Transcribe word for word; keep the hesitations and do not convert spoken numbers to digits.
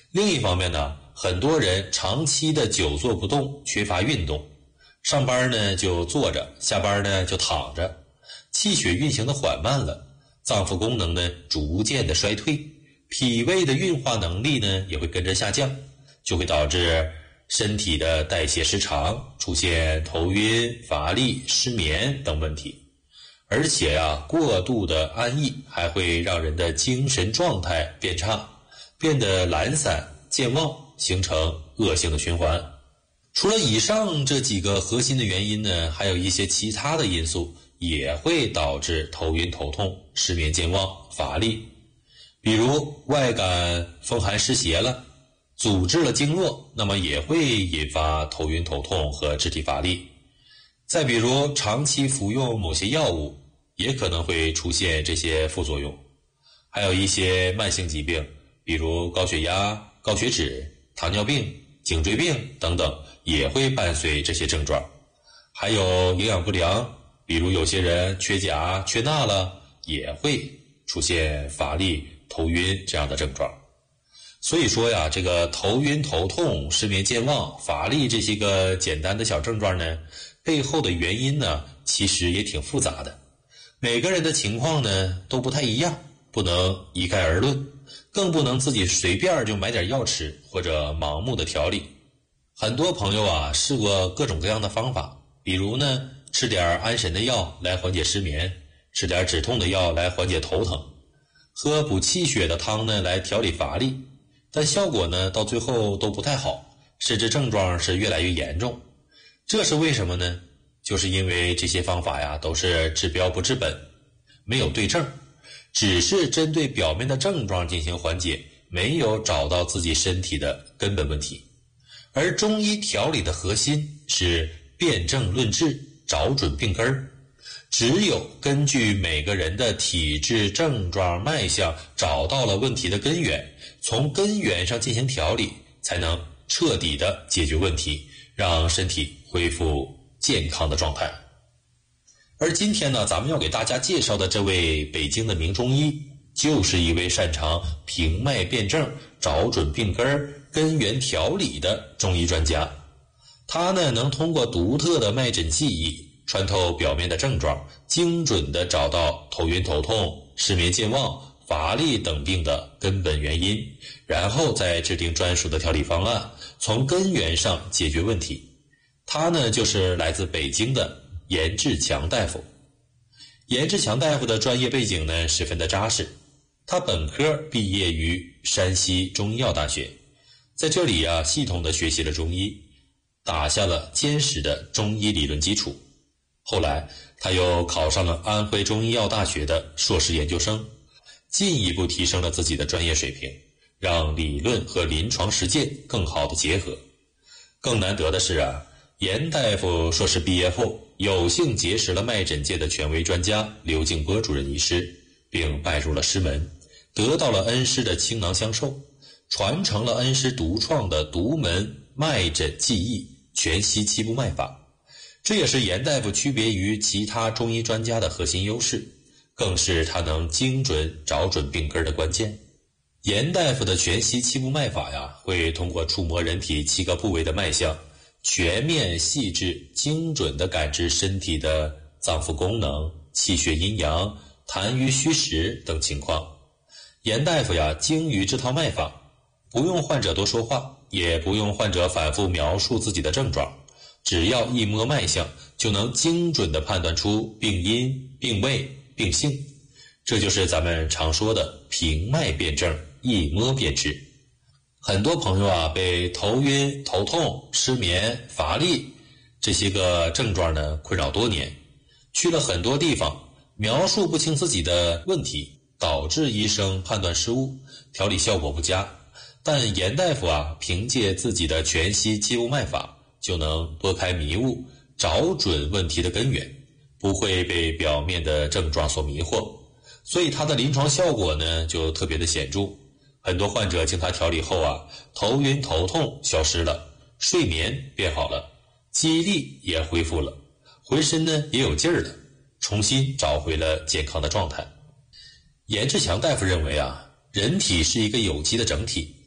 另一方面呢，很多人长期的久坐不动，缺乏运动，上班呢就坐着，下班呢就躺着，气血运行的缓慢了，脏腑功能呢逐渐的衰退，脾胃的运化能力呢也会跟着下降，就会导致身体的代谢失常，出现头晕、乏力、失眠等问题。而且啊，过度的安逸还会让人的精神状态变差，变得懒散、健忘，形成恶性的循环。除了以上这几个核心的原因呢，还有一些其他的因素也会导致头晕头痛、失眠健忘、乏力。比如外感风寒湿邪了，阻滞了经络，那么也会引发头晕头痛和肢体乏力。再比如长期服用某些药物，也可能会出现这些副作用。还有一些慢性疾病，比如高血压、高血脂、糖尿病、颈椎病等等，也会伴随这些症状。还有营养不良，比如有些人缺钾、缺钠了，也会出现乏力、头晕这样的症状。所以说呀，这个头晕头痛、失眠健忘、乏力这些个简单的小症状呢，背后的原因呢，其实也挺复杂的。每个人的情况呢都不太一样，不能一概而论，更不能自己随便就买点药吃或者盲目的调理。很多朋友啊试过各种各样的方法，比如呢吃点安神的药来缓解失眠，吃点止痛的药来缓解头疼，喝补气血的汤呢来调理乏力，但效果呢到最后都不太好，甚至症状是越来越严重。这是为什么呢？就是因为这些方法呀都是治标不治本，没有对症，只是针对表面的症状进行缓解，没有找到自己身体的根本问题。而中医调理的核心是辨证论治，找准病根儿。只有根据每个人的体质、症状、脉象，找到了问题的根源，从根源上进行调理，才能彻底的解决问题，让身体恢复健康的状态。而今天呢，咱们要给大家介绍的这位北京的名中医，就是一位擅长平脉辨证、找准病根、根源调理的中医专家。他呢，能通过独特的脉诊技艺，穿透表面的症状，精准地找到头晕头痛、失眠健忘、乏力等病的根本原因，然后再制定专属的调理方案，从根源上解决问题。他呢，就是来自北京的严志强大夫。严志强大夫的专业背景呢，十分的扎实。他本科毕业于山西中医药大学，在这里啊，系统的学习了中医，打下了坚实的中医理论基础。后来他又考上了安徽中医药大学的硕士研究生，进一步提升了自己的专业水平，让理论和临床实践更好的结合。更难得的是啊，严大夫硕士毕业后，有幸结识了脉诊界的权威专家刘敬波主任医师，并拜入了师门，得到了恩师的倾囊相授，传承了恩师独创的独门脉诊技艺全息七步脉法。这也是严大夫区别于其他中医专家的核心优势，更是他能精准找准病根的关键。严大夫的全息七步脉法呀，会通过触摸人体七个部位的脉象，全面细致精准地感知身体的脏腑功能、气血阴阳、痰瘀虚实等情况。严大夫呀精于这套脉法，不用患者多说话，也不用患者反复描述自己的症状，只要一摸脉象，就能精准地判断出病因、病位、病性。这就是咱们常说的平脉辨证，一摸便知。很多朋友啊，被头晕、头痛、失眠、乏力这些个症状呢困扰多年，去了很多地方，描述不清自己的问题，导致医生判断失误，调理效果不佳。但严大夫啊，凭借自己的全息七步脉法，就能拨开迷雾，找准问题的根源，不会被表面的症状所迷惑，所以他的临床效果呢就特别的显著。很多患者经他调理后啊，头晕头痛消失了，睡眠变好了，记忆力也恢复了，浑身呢也有劲儿了，重新找回了健康的状态。严志强大夫认为啊，人体是一个有机的整体，